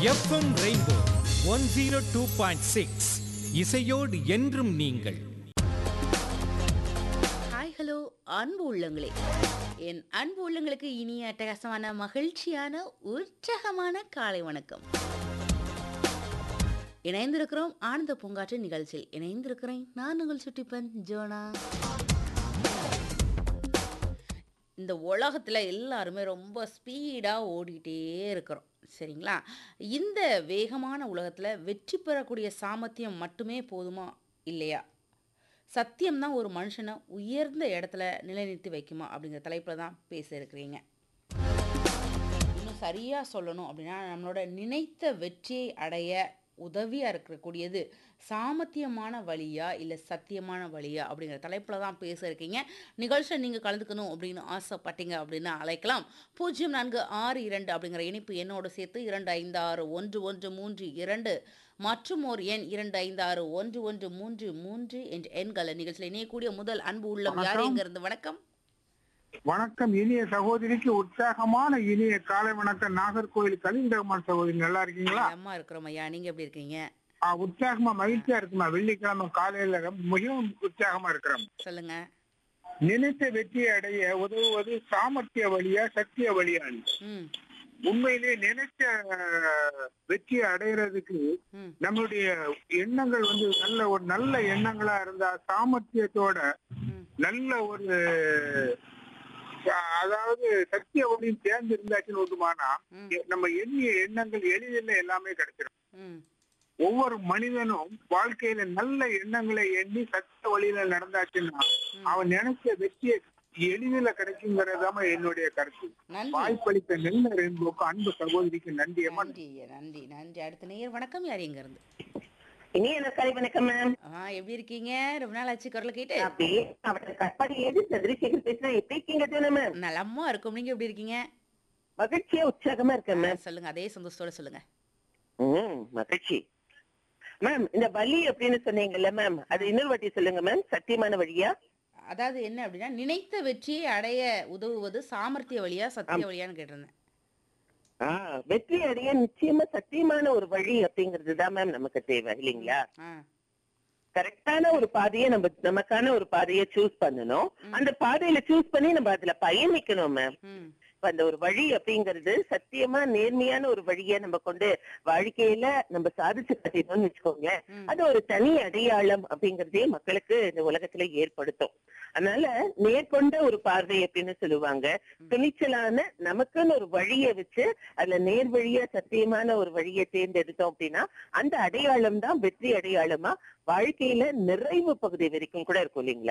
FM rainbow 102.6 இசையோடு என்றும் நீங்கள். ஹாய் ஹலோ அன்பு உள்ளங்களே, என் அன்பு உள்ளங்களுக்கு இனிய அட்டகாசமான மகிழ்ச்சியான உற்சாகமான காலை வணக்கம். இணைந்திருக்கிறோம் ஆனந்த பூங்காற்று நிகழ்ச்சியில். இணைந்திருக்கிறேன் நான் உங்கள் சுட்டிப்பன் ஜோனா. இந்த உலகத்தில் எல்லாருமே ரொம்ப ஸ்பீடாக ஓடிக்கிட்டே இருக்கிறோம், சரிங்களா? இந்த வேகமான உலகத்தில் வெற்றி பெறக்கூடிய சாமர்த்தியம் மட்டுமே போதுமா இல்லையா? சத்தியம்தான் ஒரு மனுஷனை உயர்ந்த இடத்துல நிலைநிறுத்தி வைக்குமா அப்படிங்கிற தலைப்பில் தான் பேச இருக்கிறீங்க. இன்னும் சரியாக சொல்லணும் அப்படின்னா, நம்மளோட நினைத்த வெற்றியை அடைய உதவியாக இருக்கக்கூடியது சாமர்த்தியமான வழியா இல்லை சத்தியமான வழியா அப்படிங்கிற தலைப்பில் தான் பேச இருக்கீங்க. நிகழ்ச்சியில் நீங்கள் கலந்துக்கணும் அப்படின்னு ஆசைப்பட்டீங்க அப்படின்னு அழைக்கலாம். 0462 அப்படிங்கிற இணைப்பு எண்ணோடு சேர்த்து 25611332 மற்றும் ஒரு எண் 25611333 என்ற எண்களை நிகழ்ச்சியில் இணையக்கூடிய முதல் அன்பு உள்ளம் யார் எங்க இருந்து? வணக்கம். வணக்கம். இனிய சகோதரிக்கு உற்சாகமான இனிய காலை வணக்கம். நாகர்கோவில் கலிந்தகமான் சகோதரி, நல்லா இருக்கீங்களா? அம்மா இருக்கிறோம் ஐயா, நீங்க எப்படி இருக்கீங்க? உற்சாகமா மகிழ்ச்சியா இருக்குமா? வெள்ளிக்கிழமை காலையில மிகவும் உற்சாகமா இருக்கிறோம். சொல்லுங்க. நினைத்த வெற்றியை அடைய உதவுவது சாமர்த்திய வழியா சத்திய வழியா? ம் உண்மையிலேயே நினைச்ச வெற்றியை அடைகிறதுக்கு ம் நம்மளுடைய எண்ணங்கள் நல்ல எண்ணங்களா இருந்தா சாமர்த்தியத்தோட ம் நல்ல ஒரு அதாவது சத்திய வழியும் சேர்ந்து இருந்தாச்சுன்னு ஒன்றுமானா ம் நம்ம எண்ணிய எண்ணங்கள் எளிதில் எல்லாமே கிடைச்சிடும். ம் ஒவ்வொரு மனிதனும் வாழ்க்கையில நல்ல எண்ணங்களை எண்ணி சத்திய வழியில நடந்தாச்சுன்னா அவன் நினைச்ச வெற்றியை எளிதில கிடைக்குங்கிறதாம என்னுடைய கருத்து. நன்றி வாய்ப்பளித்த நெல்ல ரெயின்போக்கு அன்பு சகோதரிக்கு நன்றியம்மா. நன்றி நன்றி நன்றி. அடுத்த நேயர் வணக்கம். யார் எங்க இருந்து? இனிய காலை வணக்கம் மேம். எப்படி இருக்கீங்க? ரொம்ப நாள் ஆச்சு குரலை கேட்டு. அப்படியே அவரை கட்பாடி ஏது சந்திரசேகர் பேசுறேன். எப்படி இருக்கீங்க ஜோனா மேம்? நலமா இருக்கும். நீங்க எப்படி இருக்கீங்க? மகிழ்ச்சியா உற்சாகமா இருக்கேன் மேம். சொல்லுங்க, அதே சந்தோஷத்தோட சொல்லுங்க. மகிழ்ச்சி மேம். இந்த வழி அப்படின்னு சொன்னீங்கல்ல மேம், அது இன்னொரு வாட்டி சொல்லுங்க மேம். சத்தியமான வழியா? அதாவது என்ன அப்படின்னா, நினைத்த வெற்றியை அடைய உதவுவது சாமர்த்திய வழியா சத்திய வழியான்னு கேட்டிருந்தேன். வெற்றி அடைய நிச்சயமா சத்தியமான ஒரு வழி அப்படிங்கிறது தான் மேம் நமக்கு தேவை, இல்லைங்களா? கரெக்டான ஒரு பாதையை நமக்கான ஒரு பாதையை சூஸ் பண்ணணும். அந்த பாதையில சூஸ் பண்ணி நம்ம அதுல பயணிக்கணும் மேம். அந்த ஒரு வழி அப்படிங்கிறது சத்தியமா நேர்மையான ஒரு வழியை நம்ம கொண்டு வாழ்க்கையில நம்ம சாதிச்சு கட்டிடணும்னு வச்சுக்கோங்க. அது ஒரு தனி அடையாளம் அப்படிங்கறதே மக்களுக்கு இந்த உலகத்துல ஏற்படுத்தும். அதனால நேர்கொண்ட ஒரு பார்வை அப்படின்னு சொல்லுவாங்க. துணிச்சலான நமக்குன்னு ஒரு வழியை வச்சு அதுல நேர் வழியா சத்தியமான ஒரு வழியை தேர்ந்தெடுத்தோம் அப்படின்னா அந்த அடையாளம் தான் வெற்றி அடையாளமா வாழ்க்கையில நிறைவு பகுதி வரைக்கும் கூட இருக்கும், இல்லைங்களா?